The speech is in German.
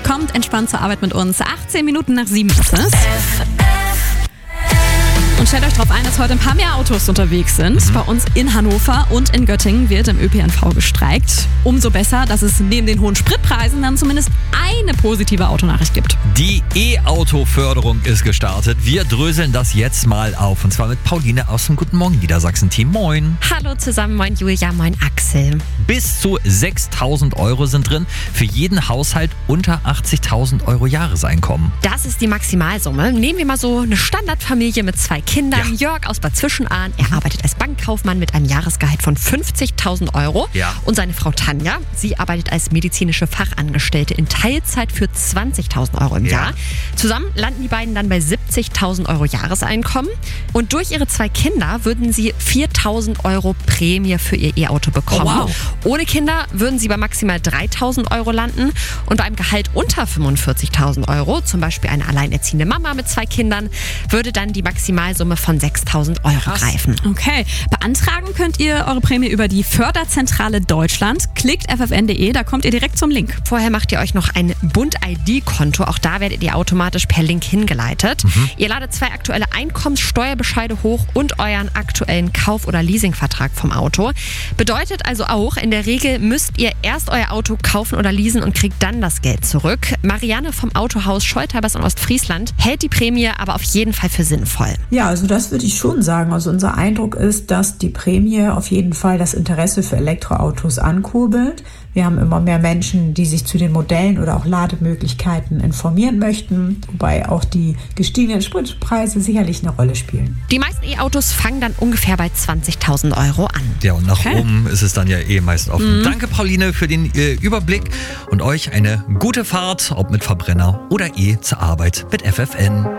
Kommt entspannt zur Arbeit mit uns. 18 Minuten nach 7 ist es. Und stellt euch darauf ein, dass heute ein paar mehr Autos unterwegs sind. Bei uns in Hannover und in Göttingen wird im ÖPNV gestreikt. Umso besser, dass es neben den hohen Spritpreisen dann zumindest eine positive Autonachricht gibt. Die E-Auto-Förderung ist gestartet. Wir dröseln das jetzt mal auf. Und zwar mit Pauline aus dem Guten Morgen Niedersachsen-Team. Moin. Hallo zusammen, moin Julia, moin Axel. Bis zu 6.000 Euro sind drin. Für jeden Haushalt unter 80.000 Euro Jahreseinkommen. Das ist die Maximalsumme. Nehmen wir mal so eine Standardfamilie mit 2 Kindern. Ja. Jörg aus Bad Zwischenahn, er arbeitet als Bankkaufmann mit einem Jahresgehalt von 50.000 Euro. Ja. Und seine Frau Tanja, sie arbeitet als medizinische Fachangestellte in Teilzeit für 20.000 Euro im Ja. Jahr. Zusammen landen die beiden dann bei 70.000 Euro Jahreseinkommen. Und durch ihre 2 Kinder würden sie 4.000 Euro Prämie für ihr E-Auto bekommen. Oh, wow. Ohne Kinder würden sie bei maximal 3.000 Euro landen. Und bei einem Gehalt unter 45.000 Euro, zum Beispiel eine alleinerziehende Mama mit 2 Kindern, würde dann die Maximalsumme von 6.000 Euro greifen. Okay, beantragen könnt ihr eure Prämie über die Förderzentrale Deutschland. Klickt ffn.de, da kommt ihr direkt zum Link. Vorher macht ihr euch noch ein Bund-ID-Konto. Auch da werdet ihr automatisch per Link hingeleitet. Ihr ladet 2 aktuelle Einkommenssteuerbescheide hoch und euren aktuellen Kauf- oder Leasingvertrag vom Auto. Bedeutet also auch, in der Regel müsst ihr erst euer Auto kaufen oder leasen und kriegt dann das Geld zurück. Marianne vom Autohaus Scholterbers in Ostfriesland hält die Prämie aber auf jeden Fall für sinnvoll. Ja, also das würde ich schon sagen. Also unser Eindruck ist, dass die Prämie auf jeden Fall das Interesse für Elektroautos ankurbelt. Wir haben immer mehr Menschen, die sich zu den Modellen oder auch Lademöglichkeiten informieren möchten, wobei auch die gestiegenen Spritpreise sicherlich eine Rolle spielen. Die meisten E-Autos fangen dann ungefähr bei 20.000 Euro an. Ja, und nach oben ist es dann ja meist offen. Danke, Pauline, für den Überblick und euch eine gute Fahrt, ob mit Verbrenner oder zur Arbeit mit FFN.